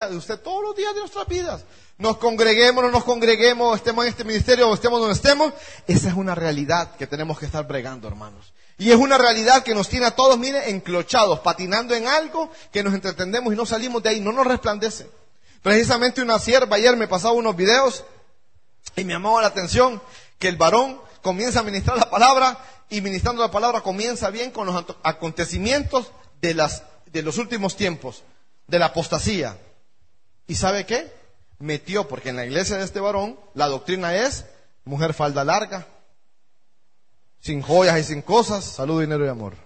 de usted todos los días de nuestras vidas. Nos congreguemos, no nos congreguemos, estemos en este ministerio o estemos donde estemos. Esa es una realidad que tenemos que estar bregando, hermanos. Y es una realidad que nos tiene a todos, mire, enclochados, patinando en algo que nos entretenemos y no salimos de ahí, no nos resplandece. Precisamente una sierva ayer me pasaba unos videos y me llamaba la atención que el varón comienza a ministrar la palabra y ministrando la palabra comienza bien con los acontecimientos de los últimos tiempos, de la apostasía. ¿Y sabe qué? Metió, porque en la iglesia de este varón la doctrina es mujer falda larga, sin joyas y sin cosas, salud, dinero y amor.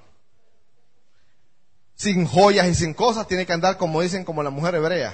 Sin joyas y sin cosas, tiene que andar como dicen, como la mujer hebrea.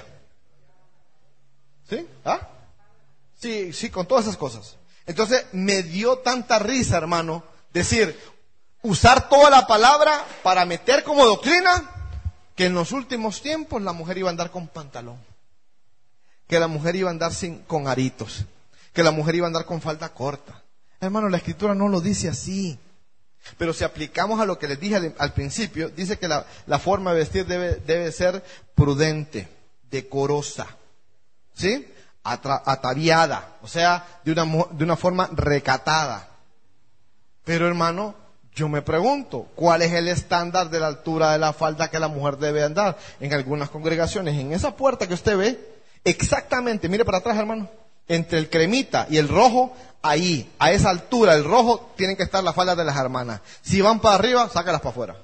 ¿Sí? ¿Ah? Sí, sí, con todas esas cosas. Entonces me dio tanta risa, hermano, decir, usar toda la palabra para meter como doctrina que en los últimos tiempos la mujer iba a andar con pantalón, que la mujer iba a andar con aritos, que la mujer iba a andar con falda corta. Hermano, la escritura no lo dice así. Pero si aplicamos a lo que les dije al principio, dice que la forma de vestir debe ser prudente, decorosa, ¿sí? Ataviada, o sea, de una forma recatada. Pero hermano, yo me pregunto, ¿cuál es el estándar de la altura de la falda que la mujer debe andar? En algunas congregaciones, en esa puerta que usted ve, exactamente, mire para atrás, hermano, entre el cremita y el rojo, ahí, a esa altura, el rojo, tienen que estar las faldas de las hermanas. Si van para arriba, sácalas para afuera.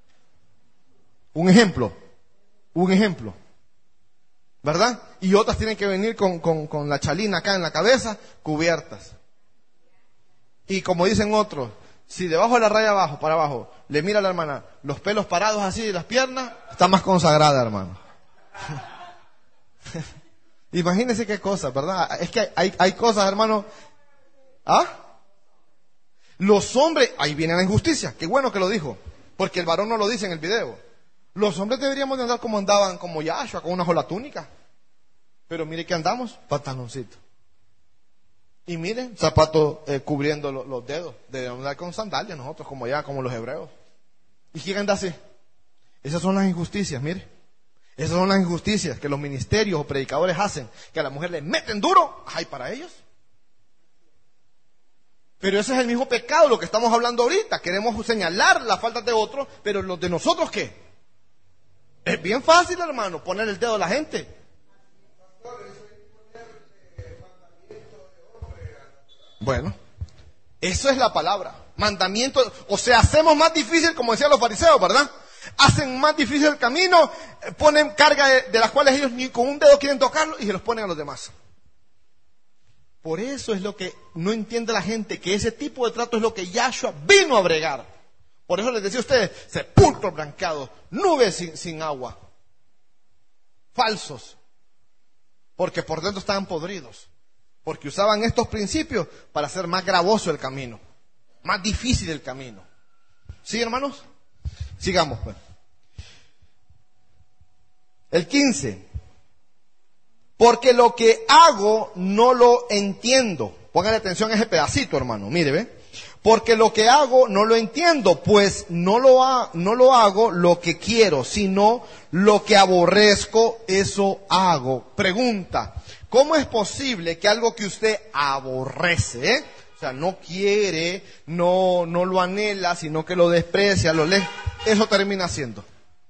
Un ejemplo, ¿verdad? Y otras tienen que venir con la chalina acá en la cabeza, cubiertas. Y como dicen otros, si debajo de la raya abajo, para abajo, le mira a la hermana, los pelos parados así de las piernas, está más consagrada, hermano. Imagínense qué cosas, ¿verdad? Es que hay cosas, hermano. ¿Ah? Los hombres, ahí viene la injusticia, qué bueno que lo dijo, porque el varón no lo dice en el video. Los hombres deberíamos de andar como andaban, como Yahshua, con una sola túnica. Pero mire que andamos, pantaloncito. Y miren, zapatos cubriendo los dedos. Debemos andar con sandalias nosotros, como los hebreos. ¿Y quién anda así? Esas son las injusticias, mire. Esas son las injusticias que los ministerios o predicadores hacen, que a la mujer le meten duro, ay, para ellos. Pero ese es el mismo pecado, lo que estamos hablando ahorita. Queremos señalar las faltas de otros, pero los de nosotros, ¿qué? Es bien fácil, hermano, poner el dedo a la gente. Bueno, eso es la palabra, mandamiento. O sea, hacemos más difícil, como decían los fariseos, ¿verdad? Hacen más difícil el camino, ponen carga de las cuales ellos ni con un dedo quieren tocarlo y se los ponen a los demás. Por eso es lo que no entiende la gente, que ese tipo de trato es lo que Yahshua vino a bregar. Por eso les decía a ustedes, sepulcros blanqueados, nubes sin agua, falsos, porque por dentro estaban podridos, porque usaban estos principios para hacer más gravoso el camino, más difícil el camino. ¿Sí, hermanos? Sigamos, pues. El 15. Porque lo que hago no lo entiendo. Póngale atención a ese pedacito, hermano. Mire, ¿ve? Porque lo que hago no lo entiendo, pues no lo hago lo que quiero, sino lo que aborrezco, eso hago. Pregunta, ¿cómo es posible que algo que usted aborrece, o sea, no quiere, no lo anhela, sino que lo desprecia, lo lee, eso termina siendo?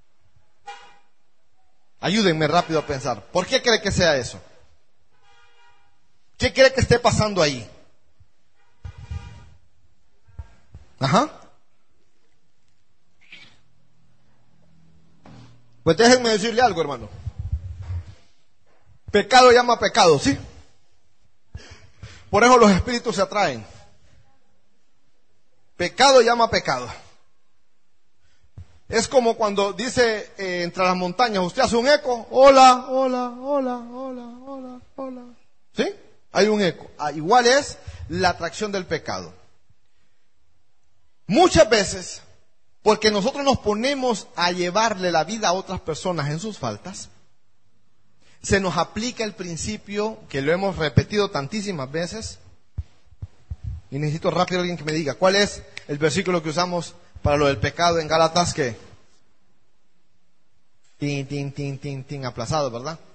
Ayúdenme rápido a pensar. ¿Por qué cree que sea eso? ¿Qué cree que esté pasando ahí? Ajá. Pues déjenme decirle algo, hermano. Pecado llama pecado, ¿sí? Por eso los espíritus se atraen. Pecado llama pecado. Es como cuando dice entre las montañas, usted hace un eco, hola, hola, hola, hola, hola, hola. ¿Sí? Hay un eco. Igual es la atracción del pecado. Muchas veces, porque nosotros nos ponemos a llevarle la vida a otras personas en sus faltas, se nos aplica el principio que lo hemos repetido tantísimas veces, y necesito rápido alguien que me diga, ¿cuál es el versículo que usamos para lo del pecado en Gálatas? Que tin, aplazado, ¿verdad?